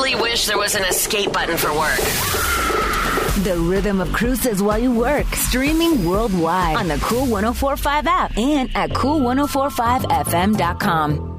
really wish there was an escape button for work. The rhythm of cruises while you work. Streaming worldwide on the Cool 104.5 app and at cool1045fm.com.